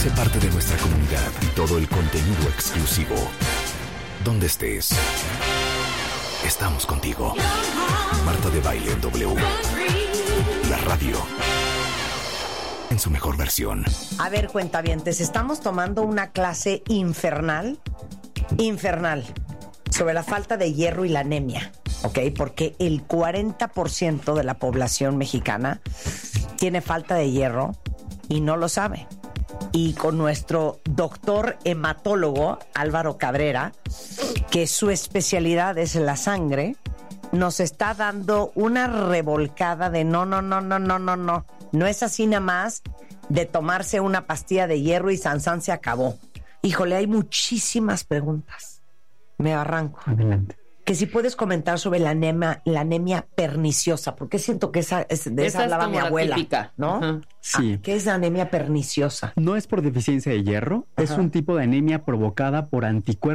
Sé parte de nuestra comunidad y todo el contenido exclusivo. Donde estés, estamos contigo. Marta de Baile en W. La radio en su mejor versión. A ver, cuentavientes, estamos tomando una clase infernal sobre la falta de hierro y la anemia, ¿ok? Porque el 40% de la población mexicana tiene falta de hierro y no lo sabe. Y con nuestro doctor hematólogo, Álvaro Cabrera, que su especialidad es la sangre, nos está dando una revolcada de no. No es así nada más de tomarse una pastilla de hierro y san se acabó. Híjole, hay muchísimas preguntas. Me arranco. Adelante. Que si puedes comentar sobre la anemia perniciosa, porque siento que esa hablaba mi abuela, típica, ¿no? Ajá. Sí. ¿Qué es la anemia perniciosa? No es por deficiencia de hierro, es un tipo de anemia provocada por anticuerpos